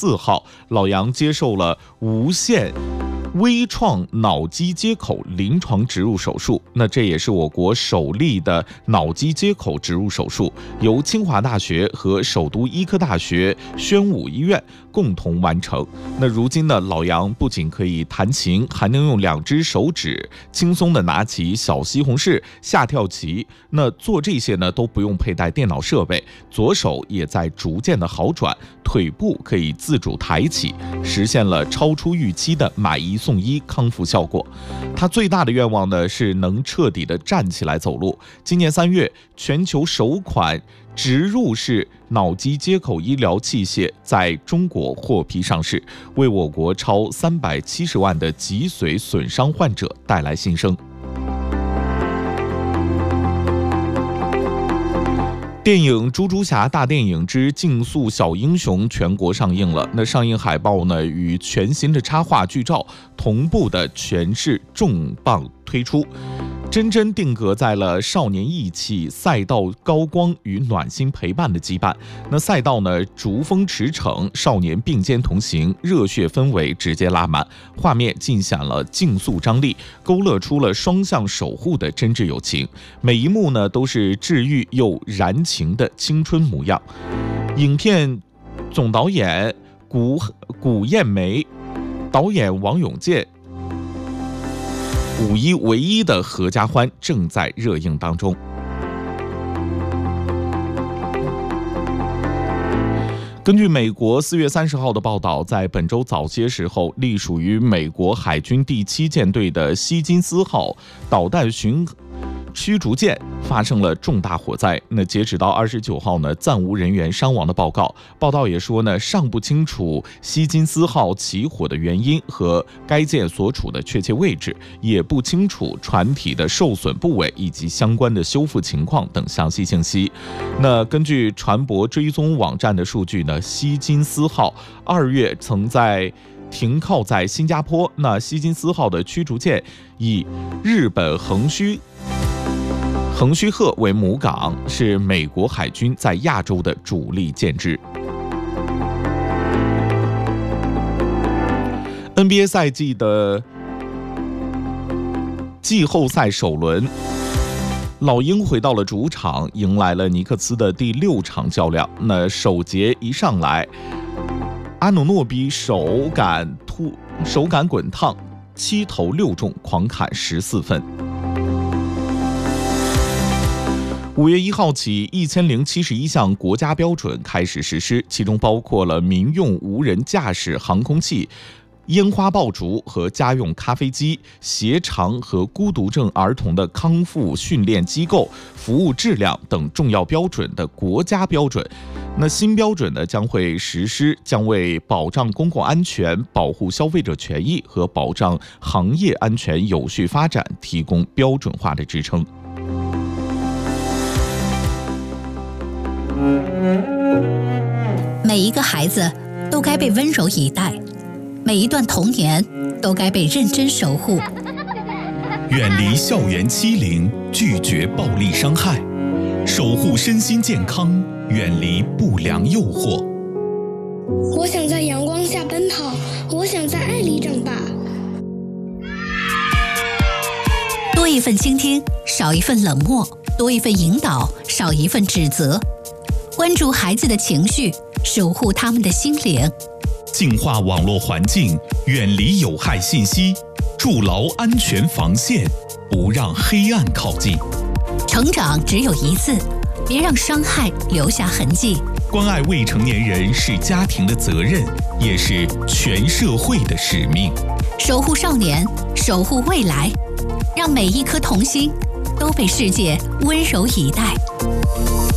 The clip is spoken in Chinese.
4号，老杨接受了无线微创脑机接口临床植入手术，那这也是我国首例的脑机接口植入手术，由清华大学和首都医科大学宣武医院共同完成。那如今呢，老杨不仅可以弹琴，还能用2只手指轻松地拿起小西红柿、下跳棋。那做这些呢都不用佩戴电脑设备，左手也在逐渐的好转，腿部可以自主抬起，实现了超出预期的买1送1康复效果。他最大的愿望呢是能彻底的站起来走路。今年3月，全球首款植入式脑机接口医疗器械在中国获批上市，为我国超370万的脊髓损伤患者带来新生。电影《猪猪侠大电影之竞速小英雄》全国上映了。那上映海报呢与全新的插画剧照同步的全是重磅推出，真正定格在了少年义气、赛道高光与暖心陪伴的羁绊。那赛道呢逐风驰骋，少年并肩同行，热血氛围直接拉满，画面尽显了竞速张力，勾勒出了双向守护的真挚友情。每一幕呢都是治愈又燃情的青春模样。影片总导演古艳梅，导演王永健，5·1唯一的合家欢正在热映当中。根据美国4月30号的报道，在本周早些时候，隶属于美国海军第7舰队的希金斯号导弹驱逐舰发生了重大火灾。那截止到29号呢，暂无人员伤亡的报告。报道也说呢，尚不清楚希金斯号起火的原因和该舰所处的确切位置，也不清楚船体的受损部位以及相关的修复情况等详细信息。那根据船舶追踪网站的数据呢，希金斯号2月曾停靠在新加坡。那希金斯号的驱逐舰以日本横须贺为母港，是美国海军在亚洲的主力舰只。NBA 赛季的季后赛首轮，老鹰回到了主场，迎来了尼克斯的第6场较量。那首节一上来，阿努诺比手感滚烫，7投6中，狂砍14分。5月1号起，1071项国家标准开始实施，其中包括了民用无人驾驶航空器、烟花爆竹和家用咖啡机、斜肠和孤独症儿童的康复训练机构、服务质量等重要标准的国家标准。那新标准呢将会实施，将为保障公共安全、保护消费者权益和保障行业安全有序发展提供标准化的支撑。 每一个孩子都该被温柔以待，每一段童年都该被认真守护。 远离校园欺凌，拒绝暴力伤害，守护身心健康，远离不良诱惑。 我想在阳光下奔跑，我想在爱里长大。 多一份倾听，少一份冷漠；多一份引导，少一份指责。关注孩子的情绪，守护他们的心灵。 净化网络环境，远离有害信息，筑牢安全防线，不让黑暗靠近。 成长只有一次，别让伤害留下痕迹。 关爱未成年人是家庭的责任，也是全社会的使命。 守护少年，守护未来，让每一颗童心都被世界温柔以待。